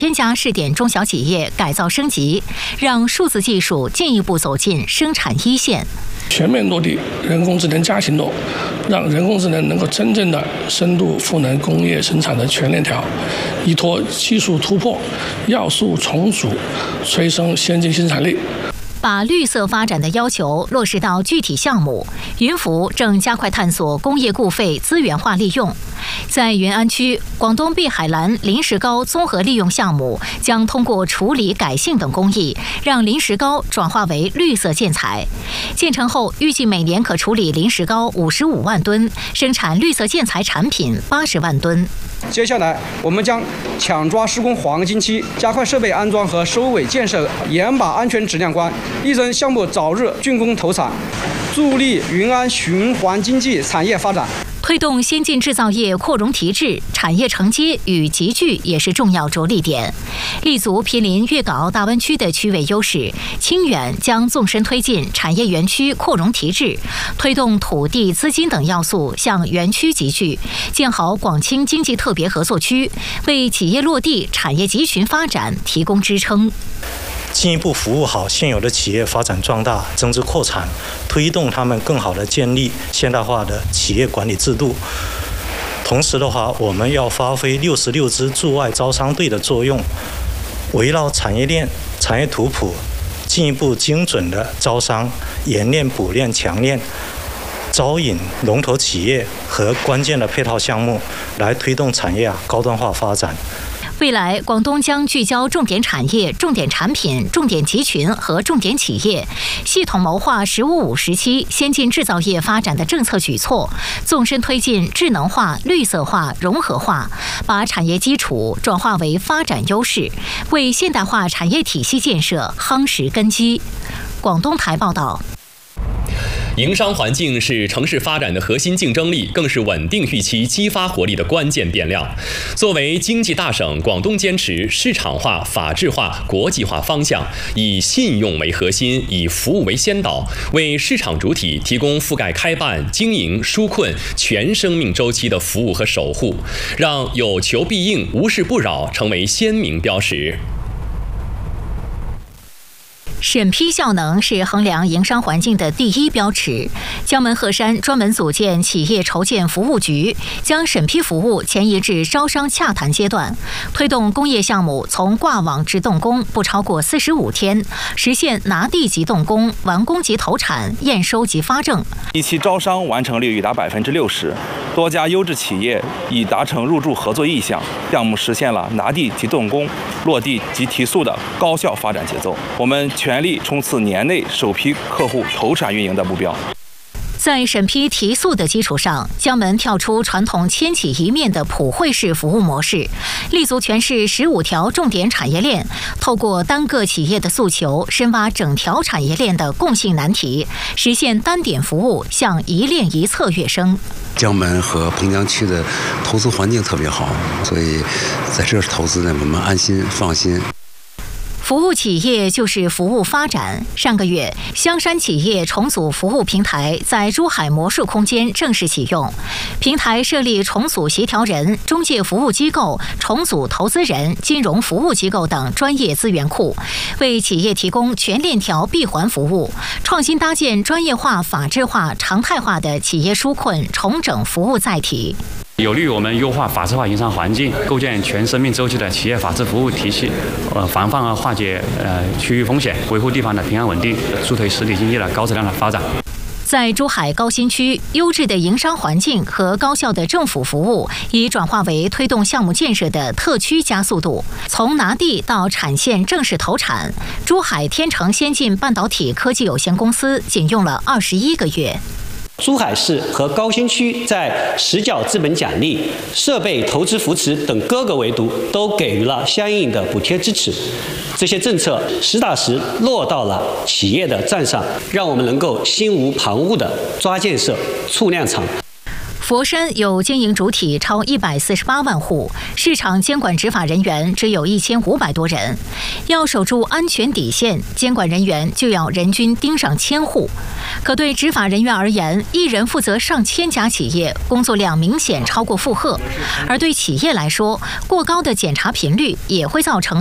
千家试点中小企业改造升级，让数字技术进一步走进生产一线。 全面落地人工智能加行动，让人工智能能够真正的深度赋能工业生产的全链条，依托技术突破、要素重组，催生先进生产力。 把绿色发展的要求落实到具体项目，云浮正加快探索工业固废资源化利用。在云安区，广东碧海蓝临时膏综合利用项目将通过处理改性等工艺，让临时膏转化为绿色建材。建成后，预计每年可处理临时膏55万吨，生产绿色建材产品80万吨。 接下来，我们将抢抓施工黄金期，加快设备安装和收尾建设，严把安全质量关，力争项目早日竣工投产，助力云安循环经济产业发展。 推动先进制造业扩容提质，产业承接与集聚也是重要着力点。立足毗邻粤港澳大湾区的区位优势，清远将纵深推进产业园区扩容提质，推动土地、资金等要素向园区集聚，建好广清经济特别合作区，为企业落地、产业集群发展提供支撑。 进一步服务好现有的企业发展壮大、增值扩产，推动他们更好地建立现代化的企业管理制度。同时的话，我们要发挥66支驻外招商队的作用，围绕产业链、产业图谱，进一步精准的招商、冶炼、补炼、强炼，招引龙头企业和关键的配套项目，来推动产业高端化发展。 未来，广东将聚焦重点产业、重点产品、重点集群和重点企业，系统谋划“15+5”时期先进制造业发展的政策举措，纵深推进智能化、绿色化、融合化，把产业基础转化为发展优势，为现代化产业体系建设夯实根基。广东台报道。 营商环境是城市发展的核心竞争力，更是稳定预期、激发活力的关键变量。作为经济大省，广东坚持市场化、法治化、国际化方向，以信用为核心，以服务为先导，为市场主体提供覆盖开办、经营、纾困全生命周期的服务和守护，让有求必应、无事不扰成为鲜明标识。 审批效能是衡量营商环境的第一标尺。江门鹤山专门组建企业筹建服务局，将审批服务前移至招商洽谈阶段，推动工业项目从挂网至动工不超过45天，实现拿地即动工、完工即投产、验收即发证。 一期招商完成率已达60%，多家优质企业已达成入驻合作意向，项目实现了拿地即动工、落地即提速的高效发展节奏。我们全力冲刺年内首批客户投产运营的目标。 在审批提速的基础上，江门跳出传统千企一面的普惠式服务模式，立足全市15条重点产业链，透过单个企业的诉求，深挖整条产业链的共性难题，实现单点服务向一链一策跃升。 江门和彭江区的投资环境特别好，所以在这投资呢，我们安心放心。 服务企业就是服务发展。上个月，香山企业重组服务平台在珠海魔术空间正式启用。平台设立重组协调人、中介服务机构、重组投资人、金融服务机构等专业资源库，为企业提供全链条闭环服务，创新搭建专业化、法治化、常态化的企业纾困重整服务载体。 有利于我们优化法治化营商环境，构建全生命周期的企业法治服务体系，防范和化解区域风险，维护地方的平安稳定，助推实体经济的高质量的发展。 在珠海高新区，优质的营商环境和高效的政府服务已转化为推动项目建设的特区加速度。从拿地到产线正式投产，珠海天成先进半导体科技有限公司仅用了21个月。 珠海市和高新区在实缴资本奖励、设备投资扶持等各个维度都给予了相应的补贴支持，这些政策实打实落到了企业的账上，让我们能够心无旁骛地抓建设、促量产。 佛山有经营主体超148万户，市场监管执法人员只有1500多人。要守住安全底线，监管人员就要人均盯上1000户。可对执法人员而言，一人负责上千家企业，工作量明显超过负荷。而对企业来说，过高的检查频率也会造成